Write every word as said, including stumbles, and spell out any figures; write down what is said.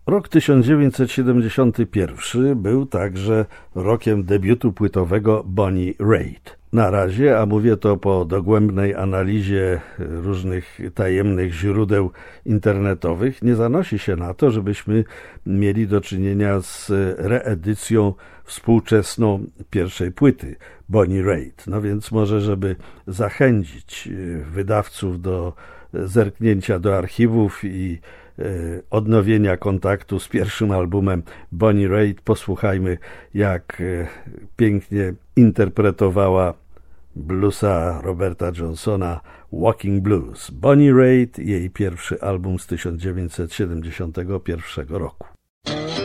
Rok tysiąc dziewięćset siedemdziesiąty pierwszy był także rokiem debiutu płytowego Bonnie Raitt. Na razie, a mówię to po dogłębnej analizie różnych tajemnych źródeł internetowych, nie zanosi się na to, żebyśmy mieli do czynienia z reedycją współczesną pierwszej płyty Bonnie Raitt. No więc może, żeby zachęcić wydawców do zerknięcia do archiwów i odnowienia kontaktu z pierwszym albumem Bonnie Raitt, posłuchajmy, jak pięknie interpretowała bluesa Roberta Johnsona Walking Blues. Bonnie Raitt, jej pierwszy album z tysiąc dziewięćset siedemdziesiątego pierwszego roku.